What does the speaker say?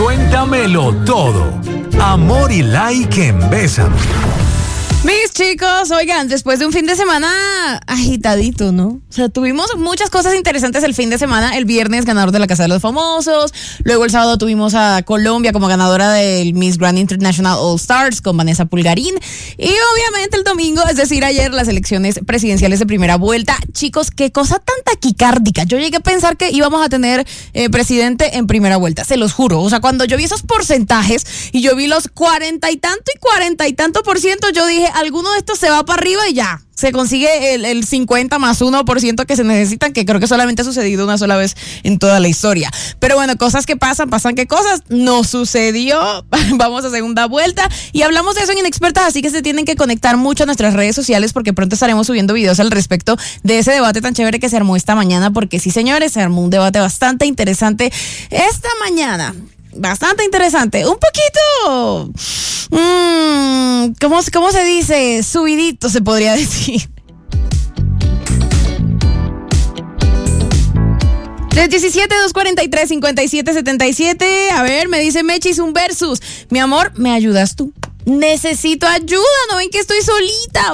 Cuéntamelo todo. Amor y like en Bésame. Mis chicos, oigan, después de un fin de semana agitadito, ¿no? O sea, tuvimos muchas cosas interesantes el fin de semana. El viernes, ganador de la Casa de los Famosos. Luego el sábado tuvimos a Colombia como ganadora del Miss Grand International All Stars con Vanessa Pulgarín. Y obviamente el domingo, es decir, ayer, las elecciones presidenciales de primera vuelta. Chicos, qué cosa tan taquicárdica. Yo llegué a pensar que íbamos a tener presidente en primera vuelta, se los juro. O sea, cuando yo vi esos porcentajes y yo vi los 40 y tanto por ciento, yo dije, alguno de estos se va para arriba y ya. Se consigue el 50 más 1% que se necesitan, que creo que solamente ha sucedido una sola vez en toda la historia. Pero bueno, cosas que pasan que cosas. No sucedió. Vamos a segunda vuelta y hablamos de eso en Inexpertas, así que se tienen que conectar mucho a nuestras redes sociales porque pronto estaremos subiendo videos al respecto de ese debate tan chévere que se armó esta mañana, porque sí, señores, se armó un debate bastante interesante esta mañana. Bastante interesante, un poquito, ¿cómo se dice? Subidito se podría decir. 317-243-5777. A ver, me dice Mechis un versus. Mi amor, ¿me ayudas tú? Necesito ayuda, ¿no ven que estoy solita?